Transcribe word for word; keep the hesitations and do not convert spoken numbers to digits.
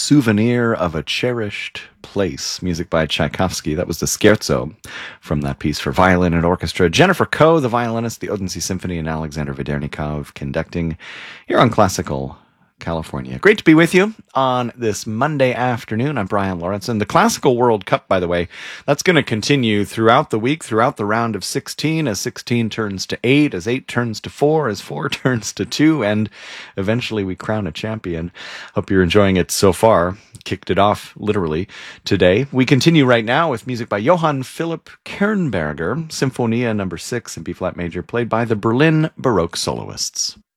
Souvenir of a Cherished Place, music by Tchaikovsky. That was the scherzo from that piece for violin and orchestra. Jennifer Koh, the violinist, the Odense Symphony, and Alexander Vedernikov conducting here on Classical California. Great to be with you on this Monday afternoon. I'm Brian Lawrenson. The Classical World Cup, by the way, that's going to continue throughout the week, throughout the round of sixteen, as sixteen turns to eight, as eight turns to four, as four turns to two, and eventually we crown a champion. Hope you're enjoying it so far. Kicked it off, literally, today. We continue right now with music by Johann Philipp Kernberger, Symphonia number six in B-flat major, played by the Berlin Baroque Soloists.